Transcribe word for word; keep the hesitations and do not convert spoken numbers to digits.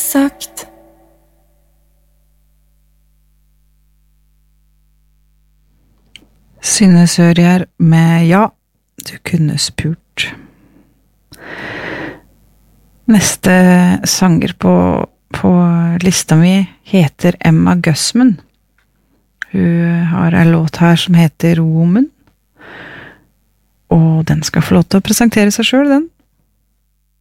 sagt. Synne Sørgjerd med Ja, du kunne spurt. Neste sanger på, på lista mi heter Emma Gussman. Hun har en låt her som heter Woman, og den skal få lov til å presentere seg selv, den.